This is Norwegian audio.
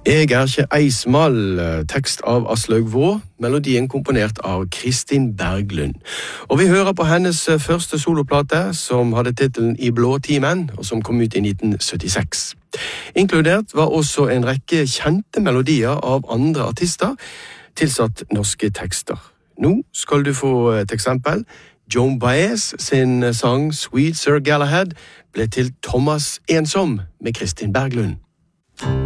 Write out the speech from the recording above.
Jeg er ikke eismal, tekst av Aslaug Vaa, melodien komponert av Kristin Berglund. Og vi hører på hennes første soloplate, som hadde titelen I blå timen, og som kom ut i 1976. Inkludert var også en rekke kjente melodier av andre artister, tilsatt norske tekster. Nå skal du få et eksempel. Joan Baez sin sang Sweet Sir Galahad ble til Thomas Ensom med Kristin Berglund.